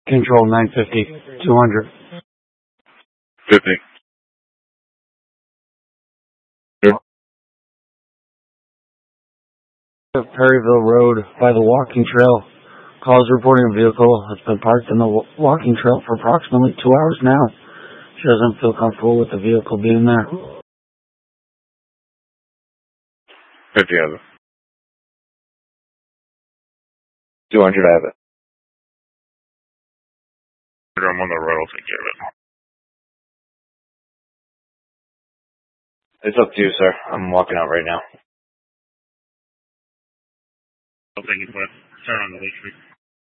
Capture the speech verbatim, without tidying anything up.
Control nine fifty, two hundred. fifty. Perryville Road by the walking trail. Calls reporting a vehicle has been parked in the walking trail for approximately two hours now. She doesn't feel comfortable with the vehicle being there. fifty of it. two hundred I have it. I'm on the road, I'll take care of it. It's up to you, sir. I'm walking out right now. I'll take it, but turn on the leash.